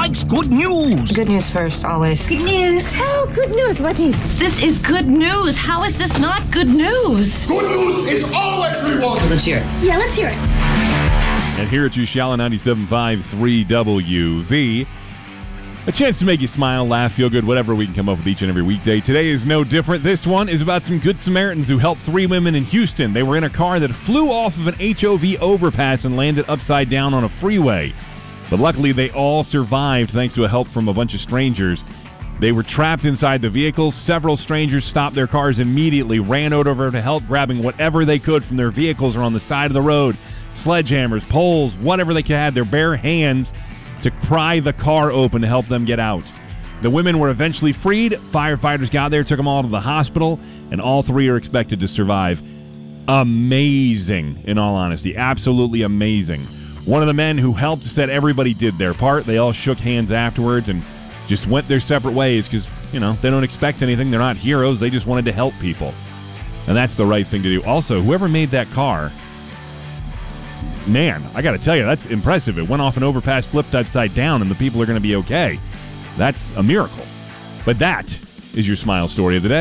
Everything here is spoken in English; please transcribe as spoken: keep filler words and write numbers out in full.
likes good news. Good news first, always. Good news. Oh, good news. What is? This is good news. How is this not good news? Good news is always rewarded. Let's hear it. Yeah, let's hear it. And here at Ushala ninety-seven point five three W V, a chance to make you smile, laugh, feel good, whatever we can come up with each and every weekday. Today is no different. This one is about some good Samaritans who helped three women in Houston. They were in a car that flew off of an H O V overpass and landed upside down on a freeway. But luckily, they all survived thanks to a help from a bunch of strangers. They were trapped inside the vehicle. Several strangers stopped their cars immediately, ran over to help, grabbing whatever they could from their vehicles or on the side of the road. Sledgehammers, poles, whatever they had, their bare hands to pry the car open to help them get out. The women were eventually freed. Firefighters got there, took them all to the hospital, and all three are expected to survive. Amazing, in all honesty. Absolutely amazing. One of the men who helped said everybody did their part. They all shook hands afterwards and just went their separate ways because, you know, they don't expect anything. They're not heroes. They just wanted to help people. And that's the right thing to do. Also, whoever made that car, man, I got to tell you, that's impressive. It went off an overpass, flipped upside down, and the people are going to be okay. That's a miracle. But that is your smile story of the day.